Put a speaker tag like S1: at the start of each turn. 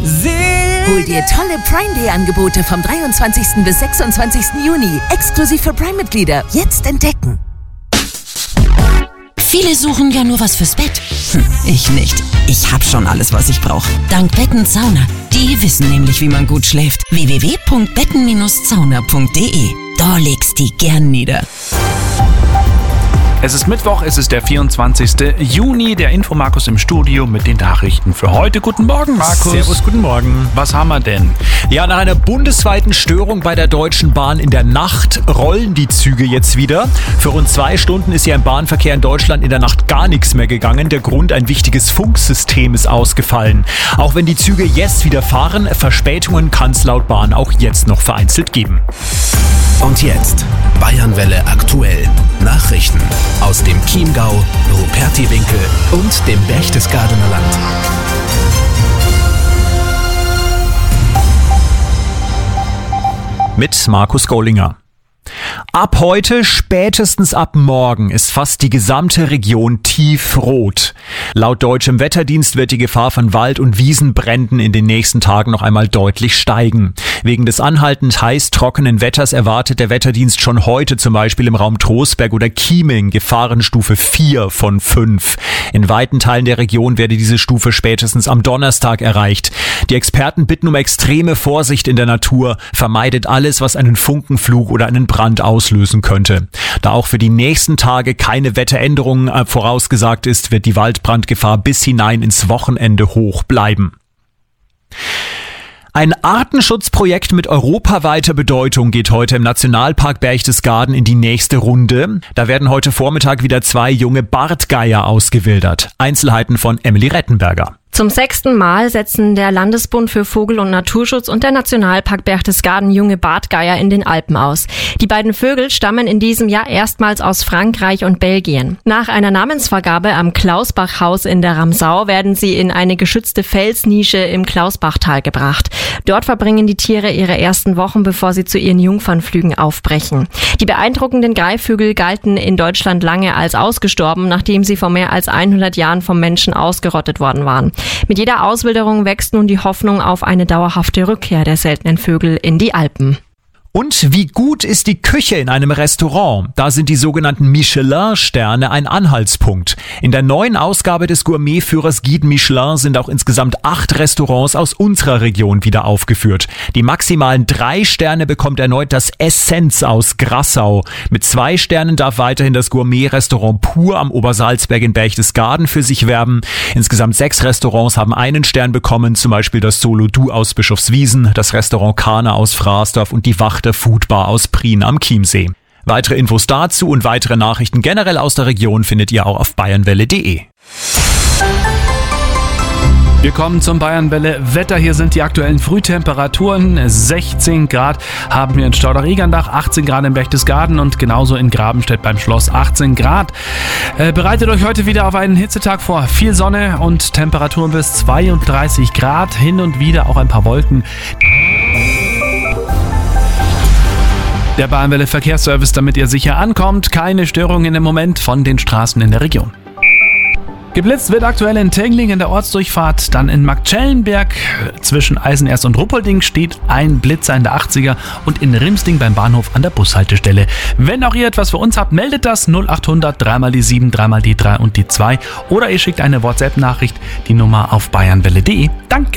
S1: Hol dir tolle Prime-Day-Angebote vom 23. bis 26. Juni. Exklusiv für Prime-Mitglieder. Jetzt entdecken.
S2: Viele suchen ja nur was fürs Bett. Ich nicht. Ich hab schon alles, was ich brauche. Dank Betten-Sauna. Die wissen nämlich, wie man gut schläft. www.betten-sauna.de. Da legst die gern nieder.
S3: Es ist Mittwoch, es ist der 24. Juni, der Infomarkus im Studio mit den Nachrichten für heute. Guten Morgen, Markus.
S4: Servus, guten Morgen.
S3: Was haben wir denn?
S4: Ja, nach einer bundesweiten Störung bei der Deutschen Bahn in der Nacht rollen die Züge jetzt wieder. Für rund 2 Stunden ist ja im Bahnverkehr in Deutschland in der Nacht gar nichts mehr gegangen. Der Grund, ein wichtiges Funksystem ist ausgefallen. Auch wenn die Züge jetzt wieder fahren, Verspätungen kann es laut Bahn auch jetzt noch vereinzelt geben.
S5: Und jetzt Bayernwelle aktuell. Nachrichten aus dem Chiemgau, Rupertiwinkel und dem Berchtesgadener Land.
S4: Mit Markus Gollinger. Ab heute, spätestens ab morgen, ist fast die gesamte Region tiefrot. Laut deutschem Wetterdienst wird die Gefahr von Wald- und Wiesenbränden in den nächsten Tagen noch einmal deutlich steigen. Wegen des anhaltend heiß trockenen Wetters erwartet der Wetterdienst schon heute zum Beispiel im Raum Trostberg oder Chieming Gefahrenstufe 4 von 5. In weiten Teilen der Region werde diese Stufe spätestens am Donnerstag erreicht. Die Experten bitten um extreme Vorsicht in der Natur. Vermeidet alles, was einen Funkenflug oder einen Brand auslösen könnte. Da auch für die nächsten Tage keine Wetteränderungen vorausgesagt ist, wird die Waldbrandgefahr bis hinein ins Wochenende hoch bleiben. Ein Artenschutzprojekt mit europaweiter Bedeutung geht heute im Nationalpark Berchtesgaden in die nächste Runde. Da werden heute Vormittag wieder 2 junge Bartgeier ausgewildert. Einzelheiten von Emily Rettenberger.
S6: Zum 6. Mal setzen der Landesbund für Vogel- und Naturschutz und der Nationalpark Berchtesgaden junge Bartgeier in den Alpen aus. Die beiden Vögel stammen in diesem Jahr erstmals aus Frankreich und Belgien. Nach einer Namensvergabe am Klausbachhaus in der Ramsau werden sie in eine geschützte Felsnische im Klausbachtal gebracht. Dort verbringen die Tiere ihre ersten Wochen, bevor sie zu ihren Jungfernflügen aufbrechen. Die beeindruckenden Greifvögel galten in Deutschland lange als ausgestorben, nachdem sie vor mehr als 100 Jahren vom Menschen ausgerottet worden waren. Mit jeder Auswilderung wächst nun die Hoffnung auf eine dauerhafte Rückkehr der seltenen Vögel in die Alpen.
S4: Und wie gut ist die Küche in einem Restaurant? Da sind die sogenannten Michelin-Sterne ein Anhaltspunkt. In der neuen Ausgabe des Gourmetführers Guide Michelin sind auch insgesamt 8 Restaurants aus unserer Region wieder aufgeführt. Die maximalen 3 Sterne bekommt erneut das Essenz aus Grassau. Mit 2 Sternen darf weiterhin das Gourmet-Restaurant Pur am Obersalzberg in Berchtesgaden für sich werben. Insgesamt 6 Restaurants haben einen Stern bekommen, zum Beispiel das Solo Du aus Bischofswiesen, das Restaurant Kana aus Fraßdorf und die Wachter Foodbar aus Prien am Chiemsee. Weitere Infos dazu und weitere Nachrichten generell aus der Region findet ihr auch auf bayernwelle.de.
S3: Wir kommen zum Bayernwelle Wetter. Hier sind die aktuellen Frühtemperaturen. 16 Grad haben wir in Staudach-Egerndach, 18 Grad in Berchtesgaden und genauso in Grabenstedt beim Schloss 18 Grad. Bereitet euch heute wieder auf einen Hitzetag vor. Viel Sonne und Temperaturen bis 32 Grad. Hin und wieder auch ein paar Wolken. Der Bayernwelle Verkehrsservice, damit ihr sicher ankommt. Keine Störungen im Moment von den Straßen in der Region. Geblitzt wird aktuell in Tengling in der Ortsdurchfahrt, dann in Marktschellenberg zwischen Eisenerst und Ruppolding steht ein Blitzer in der 80er und in Rimsding beim Bahnhof an der Bushaltestelle. Wenn auch ihr etwas für uns habt, meldet das 0800 3 die 7, 3 die 3 und die 2 oder ihr schickt eine WhatsApp-Nachricht, die Nummer auf bayernwelle.de. Danke!